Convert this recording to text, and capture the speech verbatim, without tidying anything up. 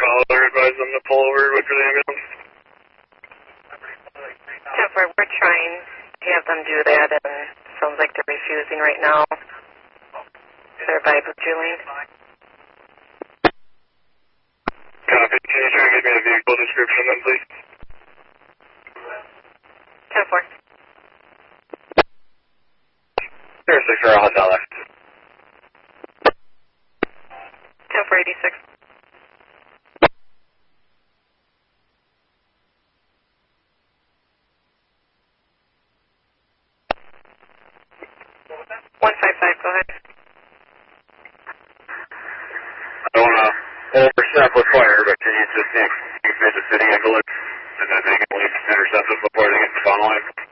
caller, advise them to pull over with the ambulance. ten four, we're trying to have them do that, and it sounds like they're refusing right now. They're by Julian. Copy. Can you try and give me a vehicle description then, please? ten four. zero six for a hotel left. ten four eighty-six. one five five, go ahead. I don't want to overstep with fire, but can you just think, think they're just sitting in the lift and then they can at least intercept us before they get to the phone line?